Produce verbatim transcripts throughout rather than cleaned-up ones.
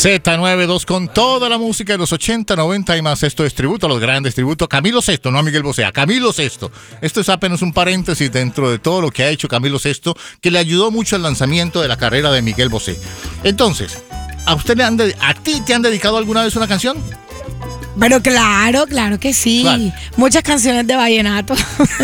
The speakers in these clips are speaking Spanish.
Z noventa y dos con toda la música de los ochenta, noventa y más. Esto es tributo a los grandes, tributo a Camilo Sesto, no a Miguel Bosé, a Camilo Sesto. Esto es apenas un paréntesis dentro de todo lo que ha hecho Camilo Sesto, que le ayudó mucho al lanzamiento de la carrera de Miguel Bosé. Entonces, ¿a usted le han de- a ti te han dedicado alguna vez una canción? Pero claro, claro que sí. ¿Cuál? Muchas canciones de vallenato.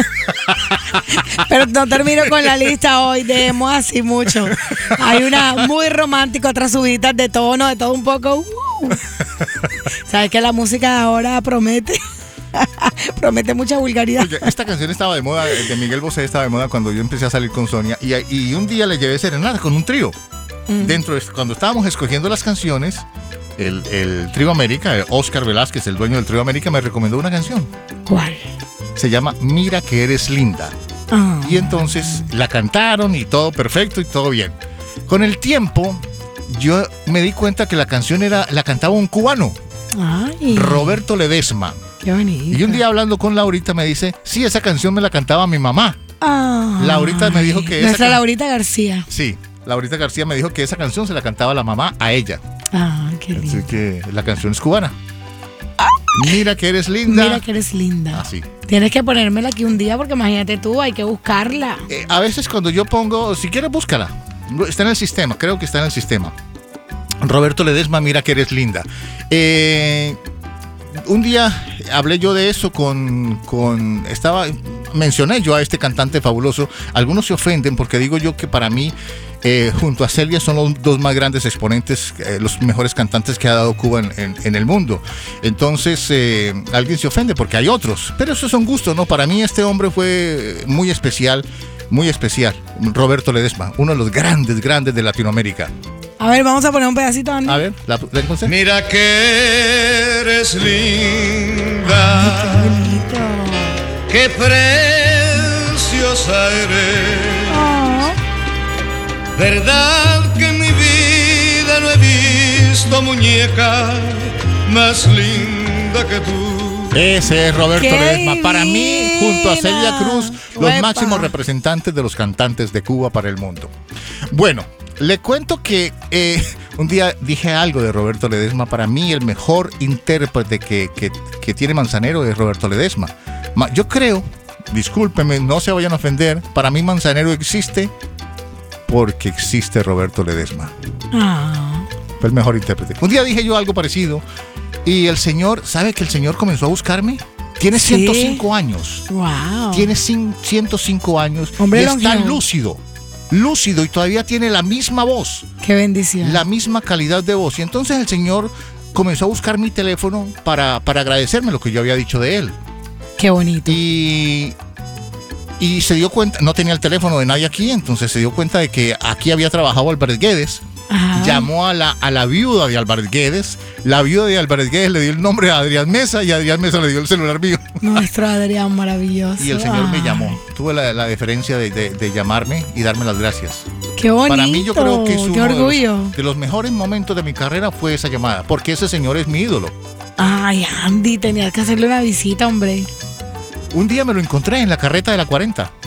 Pero no termino con la lista hoy. Dejemos así mucho. Hay una muy romántica, otras subidas de tono, de todo un poco. Uh. Sabes que la música de ahora promete. Promete mucha vulgaridad. Oye, esta canción estaba de moda, de Miguel Bosé estaba de moda cuando yo empecé a salir con Sonia. Y, y un día le llevé serenata con un trío. Mm. Dentro de, cuando estábamos escogiendo las canciones, el, el Trío América, el Oscar Velázquez, el dueño del Trío América, me recomendó una canción. ¿Cuál? Se llama Mira que eres linda. Oh. Y entonces la cantaron y todo perfecto y todo bien. Con el tiempo, yo me di cuenta que la canción era, la cantaba un cubano, Ay, Roberto Ledesma. qué bonito. Y un día hablando con Laurita me dice, sí, esa canción me la cantaba mi mamá. Ay, Laurita me dijo que esa Nuestra can- Laurita García. Sí, Laurita García me dijo que esa canción se la cantaba la mamá a ella. Ah, qué lindo. Así que la canción es cubana. Mira que eres linda. Mira que eres linda. Así. Tienes que ponérmela aquí un día porque imagínate tú, hay que buscarla. Eh, a veces cuando yo pongo, si quieres búscala, está en el sistema, creo que está en el sistema. Roberto Ledesma, mira que eres linda. Eh, un día hablé yo de eso con, con, estaba, mencioné yo a este cantante fabuloso. Algunos se ofenden porque digo yo que para mí, eh, junto a Celia, son los dos más grandes exponentes, eh, los mejores cantantes que ha dado Cuba en, en, en el mundo. Entonces, eh, alguien se ofende porque hay otros, pero eso son gustos, ¿no? Para mí este hombre fue muy especial, muy especial. Roberto Ledesma, uno de los grandes, grandes de Latinoamérica. A ver, vamos a poner un pedacito, Andy. A ver, ¿la, la encontré? Mira que eres linda, Qué bonito. qué preciosa eres. Oh. Verdad que en mi vida no he visto muñeca más linda que tú. Ese es Roberto ¡Qué Ledesma. Para mí, junto a Celia divina! Cruz, los ¡Uepa! máximos representantes de los cantantes de Cuba para el mundo. Bueno, le cuento que eh, un día dije algo de Roberto Ledesma. Para mí, el mejor intérprete que, que, que tiene Manzanero es Roberto Ledesma. Ma- Yo creo, discúlpenme, no se vayan a ofender, para mí Manzanero existe porque existe Roberto Ledesma. Ah. Fue el mejor intérprete. Un día dije yo algo parecido y el señor, ¿sabe que el señor comenzó a buscarme? Tiene ¿Sí? ciento cinco años. Wow. Tiene cin- ciento cinco años. Hombre y está longevo. lúcido. Lúcido y todavía tiene la misma voz, Qué bendición. la misma calidad de voz. Y entonces el señor comenzó a buscar mi teléfono para, para agradecerme lo que yo había dicho de él. Qué bonito. Y, y se dio cuenta, no tenía el teléfono de nadie aquí, entonces se dio cuenta de que aquí había trabajado Álvarez Guedes. Ajá. Llamó a la, a la viuda de Álvarez Guedes. La viuda de Álvarez Guedes le dio el nombre a Adrián Mesa y Adrián Mesa le dio el celular mío. Nuestro Adrián maravilloso. Y el señor me Ay, llamó. Tuve la, la deferencia de, de- de llamarme y darme las gracias. Qué bonito. Para mí yo creo que es Qué uno de orgullo. los, de los mejores momentos de mi carrera fue esa llamada, porque ese señor es mi ídolo. Ay, Andy, tenías que hacerle una visita, hombre. Un día me lo encontré en la carreta de la cuarenta.